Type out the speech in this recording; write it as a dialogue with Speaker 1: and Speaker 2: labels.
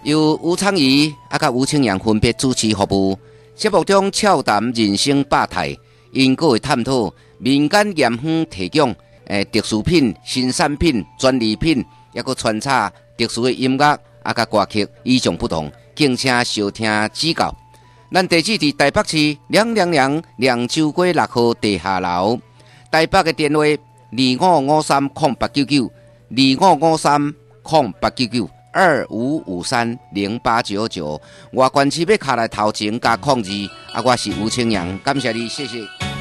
Speaker 1: 由吴昌仪甲吴清阳分别主持服务。节目中俏谈人生百态，因阁会探讨民间盐香提供特殊品、新产品、专利品，也阁穿插特殊的音乐甲歌曲，与众不同，敬请收听指教。咱地址伫台北市亮州街6号地下楼，台北的电话2553089925530899，外县市要卡来头前加02，我是吴清阳，感谢你，谢谢。